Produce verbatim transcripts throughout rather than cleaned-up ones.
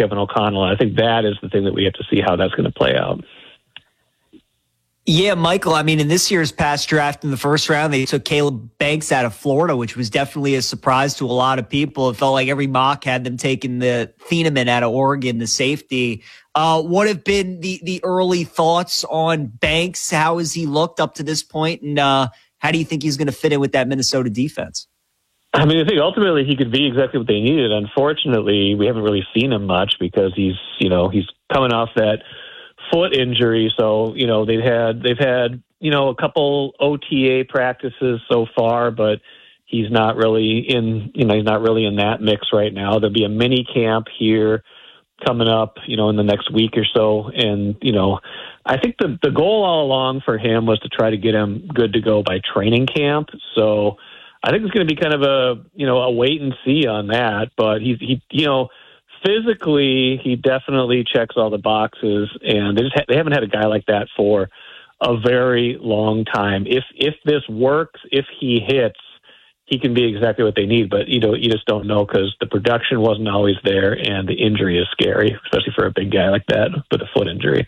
Kevin O'Connell. I think that is the thing that we have to see how that's going to play out. Yeah, Michael, I mean, in this year's past draft in the first round, they took Caleb Banks out of Florida, which was definitely a surprise to a lot of people. It felt like every mock had them taking the Thieneman out of Oregon, the safety. Uh, what have been the, the early thoughts on Banks? How has he looked up to this point? And uh, how do you think he's going to fit in with that Minnesota defense? I mean, I think ultimately he could be exactly what they needed. Unfortunately, we haven't really seen him much because he's, you know, he's coming off that foot injury. So, you know, they've had, they've had, you know, a couple O T A practices so far, but he's not really in, you know, he's not really in that mix right now. There'll be a mini camp here coming up, you know, in the next week or so. And, you know, I think the, the goal all along for him was to try to get him good to go by training camp. So I think it's going to be kind of a, you know, a wait and see on that, but he's, he, you know, physically, he definitely checks all the boxes, and they just ha- they haven't had a guy like that for a very long time. If if this works, if he hits, he can be exactly what they need. But you know, you just don't know because the production wasn't always there, and the injury is scary, especially for a big guy like that with a foot injury.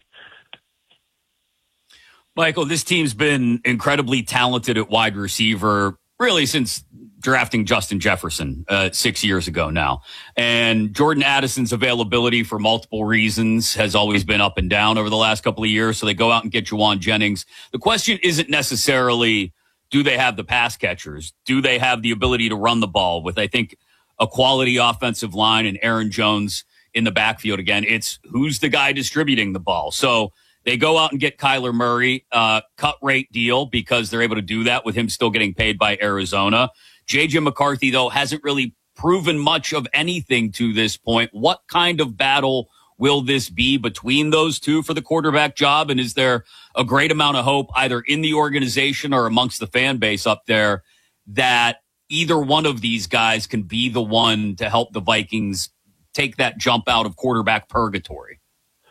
Michael, this team's been incredibly talented at wide receiver, really since drafting Justin Jefferson uh, six years ago now. And Jordan Addison's availability for multiple reasons has always been up and down over the last couple of years. So they go out and get Juwan Jennings. The question isn't necessarily, do they have the pass catchers? Do they have the ability to run the ball with, I think, a quality offensive line and Aaron Jones in the backfield again? It's who's the guy distributing the ball. So they go out and get Kyler Murray, uh, cut rate deal because they're able to do that with him still getting paid by Arizona. J J McCarthy, though, hasn't really proven much of anything to this point. What kind of battle will this be between those two for the quarterback job? And is there a great amount of hope either in the organization or amongst the fan base up there that either one of these guys can be the one to help the Vikings take that jump out of quarterback purgatory?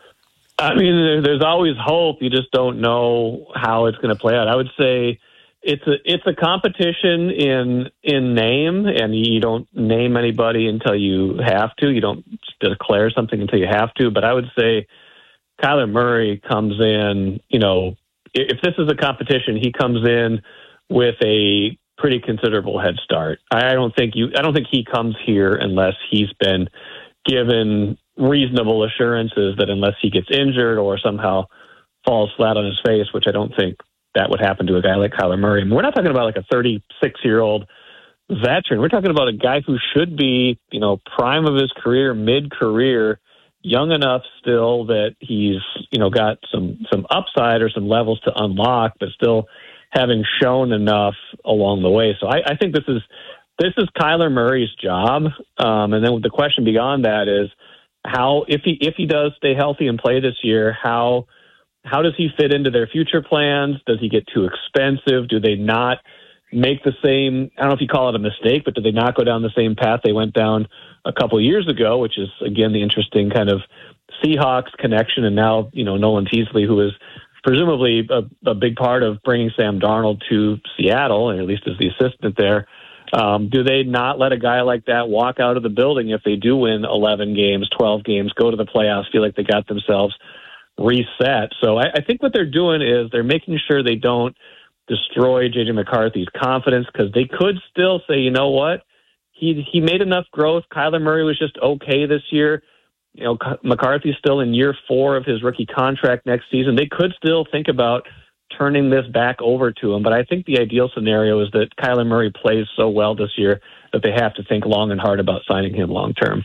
I mean, there's always hope. You just don't know how it's going to play out. I would say it's a it's a competition in in name, and you don't name anybody until you have to. You don't declare something until you have to. But I would say Kyler Murray comes in, you know, if this is a competition, he comes in with a pretty considerable head start. I don't think you I don't think he comes here unless he's been given reasonable assurances that unless he gets injured or somehow falls flat on his face, which I don't think that would happen to a guy like Kyler Murray. I mean, we're not talking about like a thirty-six-year-old veteran. We're talking about a guy who should be, you know, prime of his career, mid-career, young enough still that he's, you know, got some some upside or some levels to unlock, but still having shown enough along the way. So I, I think this is this is Kyler Murray's job. Um, and then the question beyond that is how, if he if he does stay healthy and play this year, how how does he fit into their future plans? Does he get too expensive? Do they not make the same, I don't know if you call it a mistake, but do they not go down the same path they went down a couple of years ago, which is, again, the interesting kind of Seahawks connection. And now, you know, Nolan Teasley, who is presumably a, a big part of bringing Sam Darnold to Seattle, and at least as the assistant there. Um, do they not let a guy like that walk out of the building if they do win eleven games, twelve games, go to the playoffs, feel like they got themselves reset? So I, I think what they're doing is they're making sure they don't destroy J J McCarthy's confidence, because they could still say, you know what, he he made enough growth. Kyler Murray was just okay this year. You know, McCarthy's still in year four of his rookie contract next season. They could still think about turning this back over to him. But I think the ideal scenario is that Kyler Murray plays so well this year that they have to think long and hard about signing him long term.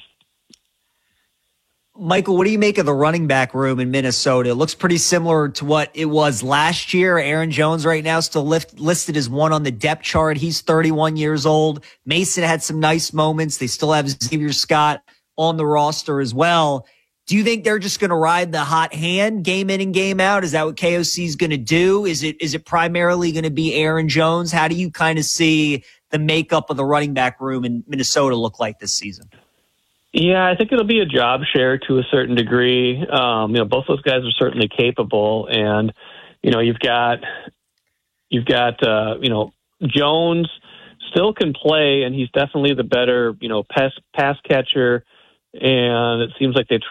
Michael, what do you make of the running back room in Minnesota? It looks pretty similar to what it was last year. Aaron Jones right now still lift, listed as one on the depth chart. He's thirty-one years old. Mason had some nice moments. They still have Xavier Scott on the roster as well. Do you think they're just going to ride the hot hand game in and game out? Is that what K O C is going to do? Is it is it primarily going to be Aaron Jones? How do you kind of see the makeup of the running back room in Minnesota look like this season? Yeah, I think it'll be a job share to a certain degree. Um, you know, both those guys are certainly capable, and you know, you've got you've got uh, you know, Jones still can play, and he's definitely the better, you know, pass pass catcher. And it seems like they